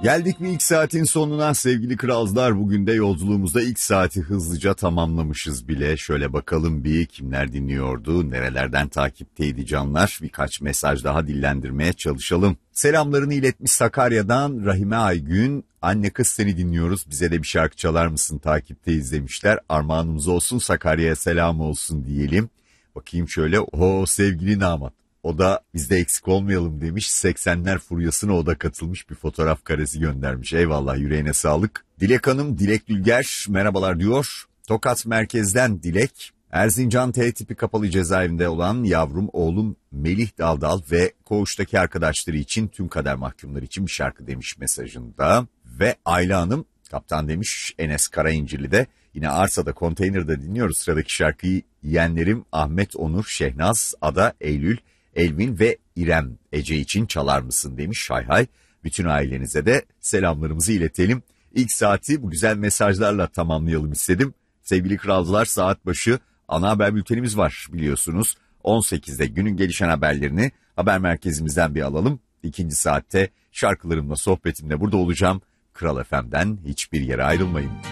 Geldik mi ilk saatin sonuna sevgili kralcılar, bugün de yolculuğumuzda ilk saati hızlıca tamamlamışız bile. Şöyle bakalım bir kimler dinliyordu, nerelerden takipteydi canlar, birkaç mesaj daha dillendirmeye çalışalım. Selamlarını iletmiş Sakarya'dan Rahime Aygün, anne kız seni dinliyoruz, bize de bir şarkı çalar mısın, takipteyiz demişler. Armağanımız olsun, Sakarya'ya selam olsun diyelim. Bakayım şöyle, sevgili Namat. O da bizde eksik olmayalım demiş. 80'ler furyasına o da katılmış, bir fotoğraf karesi göndermiş. Eyvallah, yüreğine sağlık. Dilek Hanım, Dilek Dülger merhabalar diyor. Tokat merkezden Dilek. Erzincan T tipi kapalı cezaevinde olan yavrum oğlum Melih Daldal ve koğuştaki arkadaşları için, tüm kader mahkumları için bir şarkı demiş mesajında. Ve Ayla Hanım, kaptan demiş Enes Karayincirli'de. Yine Arsa'da konteynerde dinliyoruz. Sıradaki şarkıyı yeğenlerim Ahmet, Onur, Şehnaz, Ada, Eylül, Elvin ve İrem Ece için çalar mısın demiş. Hay hay, bütün ailenize de selamlarımızı iletelim. İlk saati bu güzel mesajlarla tamamlayalım istedim. Sevgili kralcılar, saat başı ana haber bültenimiz var biliyorsunuz. 18'de günün gelişen haberlerini haber merkezimizden bir alalım. İkinci saatte şarkılarımla, sohbetimle burada olacağım. Kral FM'den hiçbir yere ayrılmayın.